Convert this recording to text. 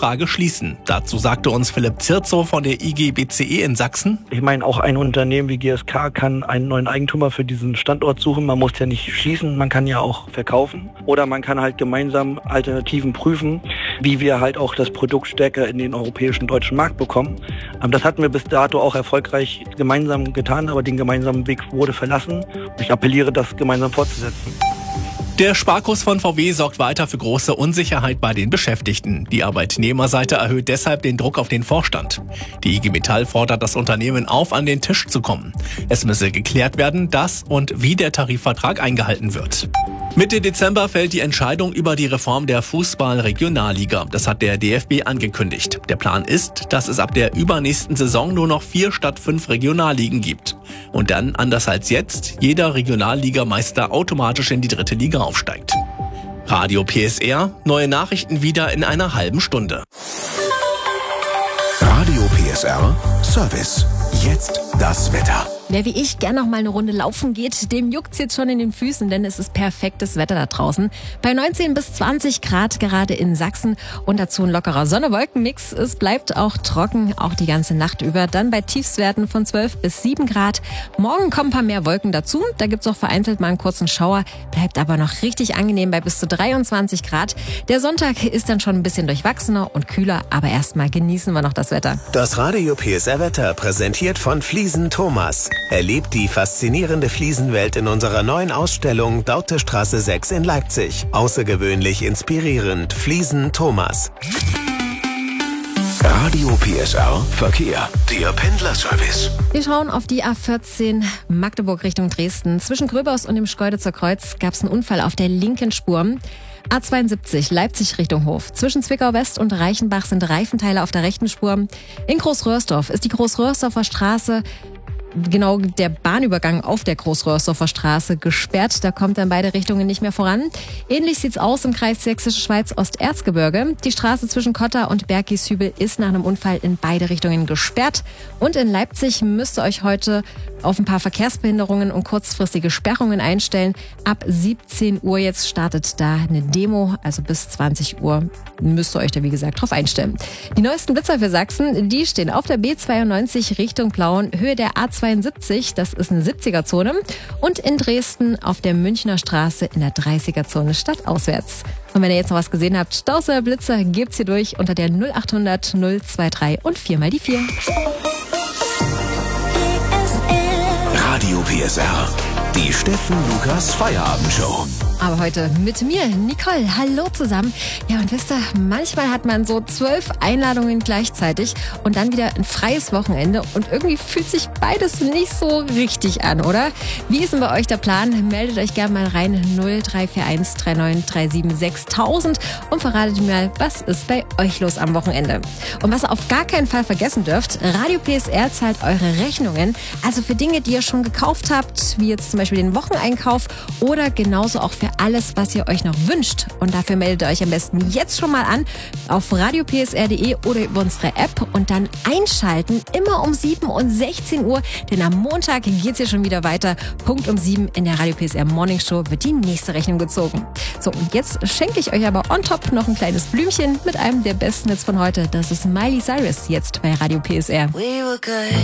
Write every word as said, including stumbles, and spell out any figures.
Frage schließen. Dazu sagte uns Philipp Zirzow von der I G B C E in Sachsen. Ich meine, auch ein Unternehmen wie G S K kann einen neuen Eigentümer für diesen Standort suchen. Man muss ja nicht schließen, man kann ja auch verkaufen. Oder man kann halt gemeinsam Alternativen prüfen, wie wir halt auch das Produkt stärker in den europäischen deutschen Markt bekommen. Das hatten wir bis dato auch erfolgreich gemeinsam getan, aber den gemeinsamen Weg wurde verlassen. Ich appelliere, das gemeinsam fortzusetzen. Der Sparkurs von V W sorgt weiter für große Unsicherheit bei den Beschäftigten. Die Arbeitnehmerseite erhöht deshalb den Druck auf den Vorstand. Die I G Metall fordert das Unternehmen auf, an den Tisch zu kommen. Es müsse geklärt werden, dass und wie der Tarifvertrag eingehalten wird. Mitte Dezember fällt die Entscheidung über die Reform der Fußball-Regionalliga. Das hat der D F B angekündigt. Der Plan ist, dass es ab der übernächsten Saison nur noch vier statt fünf Regionalligen gibt. Und dann, anders als jetzt, jeder Regionalligameister automatisch in die dritte Liga aufsteigt. Radio P S R, neue Nachrichten wieder in einer halben Stunde. Radio P S R Service. Jetzt das Wetter. Wer wie ich gern noch mal eine Runde laufen geht, dem juckt's jetzt schon in den Füßen, denn es ist perfektes Wetter da draußen. Bei neunzehn bis zwanzig Grad gerade in Sachsen und dazu ein lockerer Sonne-Wolken-Mix. Es bleibt auch trocken, auch die ganze Nacht über. Dann bei Tiefstwerten von zwölf bis sieben Grad. Morgen kommen ein paar mehr Wolken dazu. Da gibt's auch vereinzelt mal einen kurzen Schauer. Bleibt aber noch richtig angenehm bei bis zu dreiundzwanzig Grad. Der Sonntag ist dann schon ein bisschen durchwachsener und kühler, aber erstmal genießen wir noch das Wetter. Das Radio P S R Wetter präsentiert von Fliesen Thomas. Erlebt die faszinierende Fliesenwelt in unserer neuen Ausstellung Dautestraße sechs in Leipzig. Außergewöhnlich inspirierend. Fliesen Thomas. Radio P S R Verkehr. Der Pendlerservice. Wir schauen auf die A vierzehn Magdeburg Richtung Dresden. Zwischen Gröbers und dem Schkeuditzer Kreuz gab es einen Unfall auf der linken Spur. A zweiundsiebzig Leipzig Richtung Hof. Zwischen Zwickau West und Reichenbach sind Reifenteile auf der rechten Spur. In Großröhrsdorf ist die Großröhrsdorfer Straße, genau der Bahnübergang auf der Großröhrsdorfer Straße, gesperrt. Da kommt dann beide Richtungen nicht mehr voran. Ähnlich sieht's aus im Kreis Sächsische Schweiz Osterzgebirge. Die Straße zwischen Kotter und Berggieshübel ist nach einem Unfall in beide Richtungen gesperrt. Und in Leipzig müsst ihr euch heute auf ein paar Verkehrsbehinderungen und kurzfristige Sperrungen einstellen. Ab siebzehn Uhr jetzt startet da eine Demo, also bis zwanzig Uhr müsst ihr euch da wie gesagt drauf einstellen. Die neuesten Blitzer für Sachsen, die stehen auf der B zweiundneunzig Richtung Plauen, Höhe der A zweiundsiebzig, das ist eine siebziger-Zone, und in Dresden auf der Münchner Straße in der dreißiger-Zone stadtauswärts. Und wenn ihr jetzt noch was gesehen habt, Staus oder Blitzer, gebt's hier durch unter der null achthundert null dreiundzwanzig und vier mal die vier. Radio P S R. Die Steffen Lukas Feierabendshow. Aber heute mit mir, Nicole. Hallo zusammen. Ja, und wisst ihr, manchmal hat man so zwölf Einladungen gleichzeitig und dann wieder ein freies Wochenende und irgendwie fühlt sich beides nicht so richtig an, oder? Wie ist denn bei euch der Plan? Meldet euch gerne mal rein null drei vier eins drei neun drei sieben sechstausend und verratet mir mal, was ist bei euch los am Wochenende? Und was ihr auf gar keinen Fall vergessen dürft, Radio P S R zahlt eure Rechnungen, also für Dinge, die ihr schon gekauft habt, wie jetzt zum Beispiel den Wocheneinkauf oder genauso auch für alles, was ihr euch noch wünscht. Und dafür meldet ihr euch am besten jetzt schon mal an auf radio p s r punkt d e oder über unsere App und dann einschalten, immer um sieben und sechzehn Uhr, denn am Montag geht's hier schon wieder weiter. Punkt um sieben in der Radio P S R Morning Show wird die nächste Rechnung gezogen. So, und jetzt schenke ich euch aber on top noch ein kleines Blümchen mit einem der besten Hits von heute. Das ist Miley Cyrus jetzt bei Radio P S R.